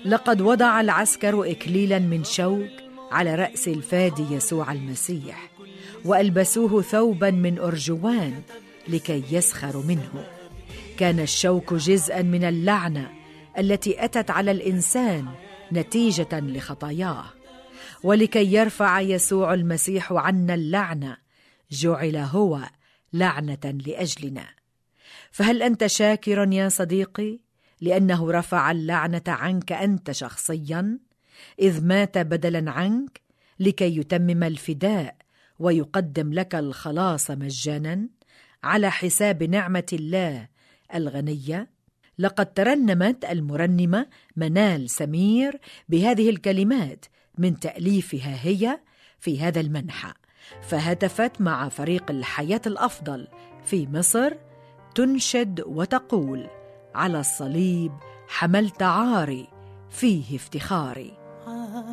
لقد وضع العسكر إكليلا من شوك على رأس الفادي يسوع المسيح، وألبسوه ثوبا من أرجوان لكي يسخروا منه. كان الشوك جزءا من اللعنة التي أتت على الإنسان نتيجة لخطاياه، ولكي يرفع يسوع المسيح عنا اللعنة جعل هو لعنة لأجلنا. فهل أنت شاكر يا صديقي لأنه رفع اللعنة عنك أنت شخصيا، إذ مات بدلا عنك لكي يتمم الفداء ويقدم لك الخلاص مجانا على حساب نعمة الله الغنية؟ لقد ترنمت المرنمة منال سمير بهذه الكلمات من تأليفها هي في هذا المنحى، فهتفت مع فريق الحياة الأفضل في مصر تنشد وتقول: على الصليب حملت عاري فيه افتخاري.